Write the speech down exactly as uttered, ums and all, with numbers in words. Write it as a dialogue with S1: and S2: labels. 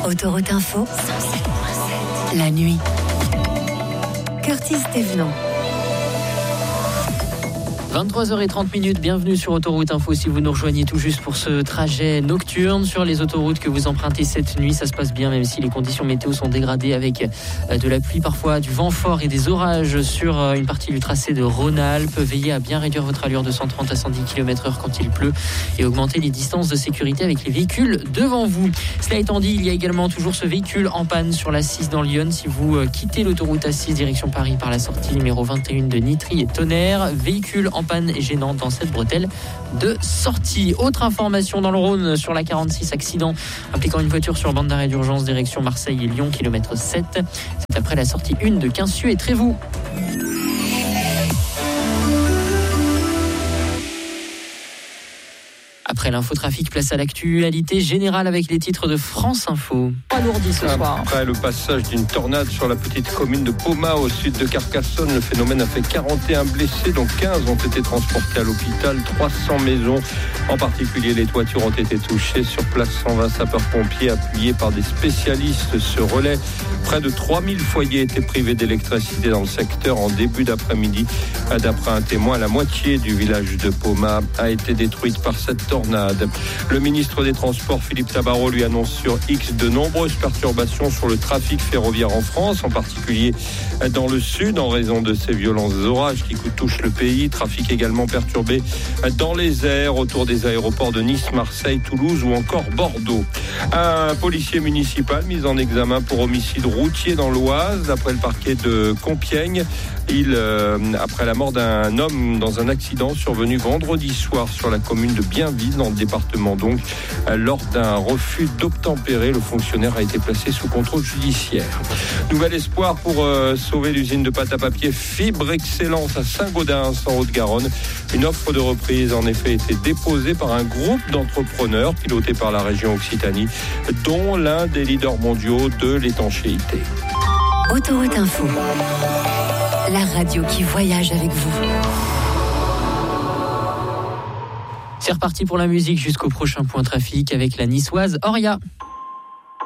S1: Autoroute Info, cent sept virgule sept. La nuit. Curtis Thévenant.
S2: vingt-trois heures trente, bienvenue sur Autoroute Info. Si vous nous rejoignez tout juste pour ce trajet nocturne sur les autoroutes que vous empruntez cette nuit, ça se passe bien même si les conditions météo sont dégradées avec de la pluie, parfois du vent fort et des orages sur une partie du tracé de Rhône-Alpes. Veillez à bien réduire votre allure de cent trente à cent dix kilomètres heure quand il pleut et augmenter les distances de sécurité avec les véhicules devant vous. Cela étant dit, il y a également toujours ce véhicule en panne sur l'A six dans Lyon. Si vous quittez l'autoroute A six direction Paris par la sortie numéro vingt et un de Nitry et Tonnerre, véhicule en panne et gênante dans cette bretelle de sortie. Autre information dans le Rhône sur la quarante-six, accident impliquant une voiture sur bande d'arrêt d'urgence direction Marseille et Lyon, kilomètre sept. C'est après la sortie un de Quinsieux et Trévoux. Après l'infotrafic, place à l'actualité générale avec les titres de France Info. Alourdi ce soir.
S3: Après le passage d'une tornade sur la petite commune de Poma au sud de Carcassonne, le phénomène a fait quarante et un blessés, dont quinze ont été transportés à l'hôpital. trois cents maisons, en particulier les toitures, ont été touchées. Sur place, cent vingt sapeurs-pompiers appuyés par des spécialistes se relaient. Près de trois mille foyers étaient privés d'électricité dans le secteur en début d'après-midi. D'après un témoin, la moitié du village de Poma a été détruite par cette tornade. Le ministre des Transports, Philippe Tabarot, lui annonce sur X de nombreuses perturbations sur le trafic ferroviaire en France, en particulier dans le sud, en raison de ces violents orages qui touchent le pays. Trafic également perturbé dans les airs, autour des aéroports de Nice, Marseille, Toulouse ou encore Bordeaux. Un policier municipal mis en examen pour homicide routier dans l'Oise, d'après le parquet de Compiègne. Il, euh, après la mort d'un homme dans un accident survenu vendredi soir sur la commune de Bienville, dans le département donc, euh, lors d'un refus d'obtempérer, le fonctionnaire a été placé sous contrôle judiciaire. Nouvel espoir pour euh, sauver l'usine de pâte à papier Fibre Excellence à Saint-Gaudens en Haute-Garonne. Une offre de reprise en effet a été déposée par un groupe d'entrepreneurs piloté par la région Occitanie, dont l'un des leaders mondiaux de l'étanchéité.
S1: Autoroute Info. La radio qui voyage avec vous.
S2: C'est reparti pour la musique jusqu'au prochain point trafic avec la niçoise Auria.